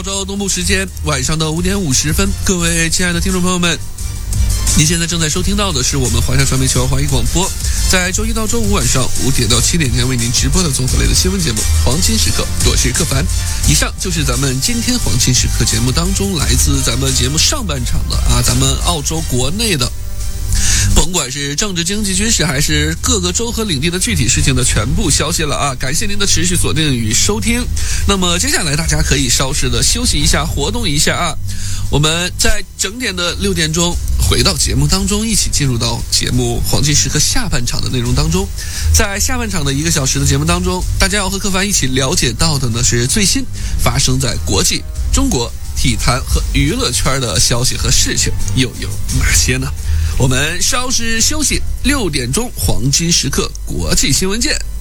澳洲东部时间晚上的5点50分，各位亲爱的听众朋友们，您现在正在收听到的是我们华夏传媒全华语广播，在周一到周五晚上5点到7点间为您直播的综合类的新闻节目《黄金时刻》，我是柯凡。以上就是咱们今天《黄金时刻》节目当中来自咱们节目上半场的咱们澳洲国内的，甭管是政治、经济、军事，还是各个州和领地的具体事情的全部消息了啊！感谢您的持续锁定与收听。那么接下来大家可以稍事的休息一下，活动一下啊！我们在整点的6点钟回到节目当中，一起进入到节目黄金时刻下半场的内容当中。在下半场的1个小时的节目当中，大家要和柯凡一起了解到的呢是最新发生在国际、中国体坛和娱乐圈的消息和事情又有哪些呢？我们稍事休息，6点钟黄金时刻国际新闻见。